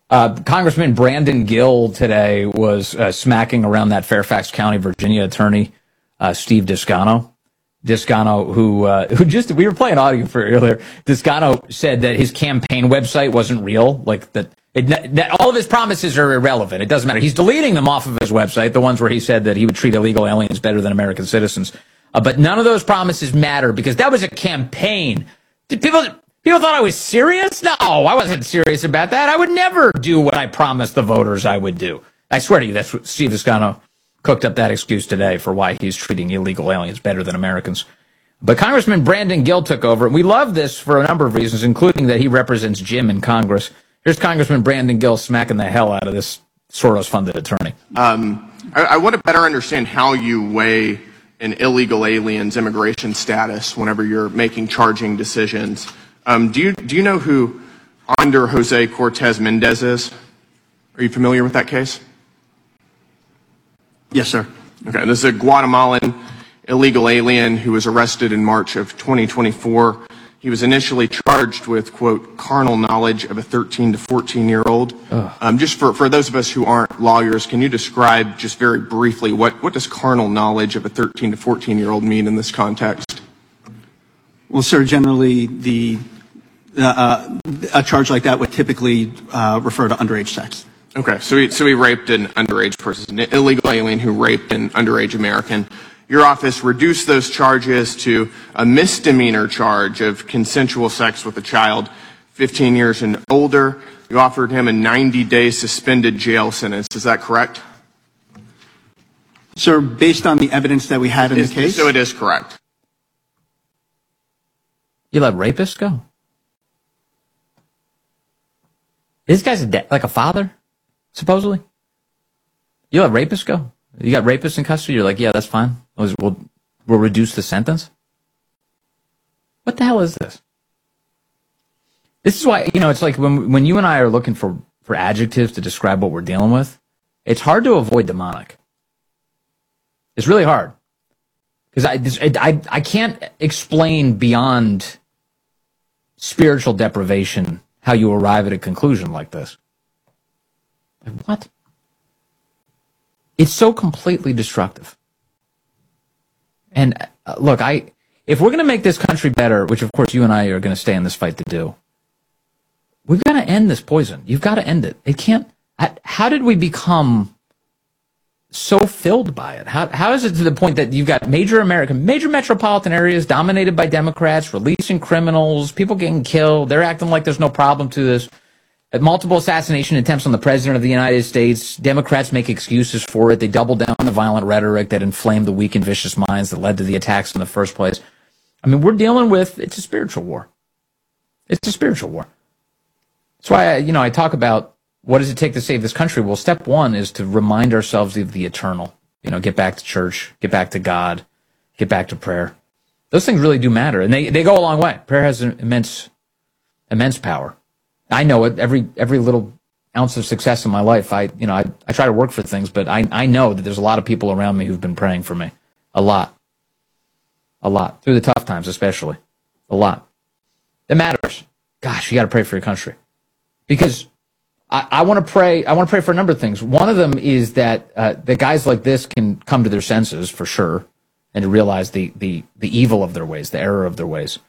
Congressman Brandon Gill today was smacking around that Fairfax County, Virginia attorney, Steve Descano. Descano, who just, we were playing audio for earlier. Descano said that his campaign website wasn't real, like that all of his promises are irrelevant. It doesn't matter. He's deleting them off of his website, the ones where he said that he would treat illegal aliens better than American citizens. But none of those promises matter because that was a campaign. Did people thought I was serious? No, I wasn't serious about that. I would never do what I promised the voters I would do. I swear to you, that's what Steve Descano cooked up that excuse today for why he's treating illegal aliens better than Americans. But Congressman Brandon Gill took over. We love this for a number of reasons, including that he represents Jim in Congress. Here's Congressman Brandon Gill smacking the hell out of this Soros-funded attorney. I want to better understand how you weigh an illegal alien's immigration status whenever you're making charging decisions. Do you know who Ander Jose Cortez Mendez is? Are you familiar with that case? Yes, sir. Okay, this is a Guatemalan illegal alien who was arrested in March of 2024. He was initially charged with, quote, carnal knowledge of a 13 to 14-year-old. Just for those of us who aren't lawyers, can you describe just very briefly what does carnal knowledge of a 13 to 14-year-old mean in this context? Well, sir, generally a charge like that would typically refer to underage sex. Okay, so he raped an underage person, an illegal alien who raped an underage American. Your office reduced those charges to a misdemeanor charge of consensual sex with a child 15 years and older. You offered him a 90-day suspended jail sentence. Is that correct? Sir, based on the evidence that we had in the case? So it is correct. You let rapists go? This guy's like a father, supposedly? You let rapists go? You got rapists in custody? You're like, yeah, that's fine. We'll reduce the sentence? What the hell is this? This is why, it's like when you and I are looking for adjectives to describe what we're dealing with, it's hard to avoid demonic. It's really hard. Because I can't explain beyond spiritual deprivation how you arrive at a conclusion like this. Like, what? It's so completely destructive. And look, if we're going to make this country better, which of course you and I are going to stay in this fight to do, we've got to end this poison. You've got to end it. It can't. How did we become so filled by it? How is it to the point that you've got major metropolitan areas dominated by Democrats, releasing criminals, people getting killed, they're acting like there's no problem to this. At multiple assassination attempts on the president of the United States, Democrats make excuses for it. They double down on the violent rhetoric that inflamed the weak and vicious minds that led to the attacks in the first place. I mean, we're dealing with, it's a spiritual war. It's a spiritual war. That's why, I talk about what does it take to save this country? Well, step one is to remind ourselves of the eternal. Get back to church, get back to God, get back to prayer. Those things really do matter, and they go a long way. Prayer has an immense power. I know it. Every little ounce of success in my life, I try to work for things, but I know that there's a lot of people around me who've been praying for me. A lot. Through the tough times, especially. A lot. It matters. Gosh, you got to pray for your country. Because I want to pray. I want to pray for a number of things. One of them is that guys like this can come to their senses for sure, and to realize the evil of their ways, the error of their ways.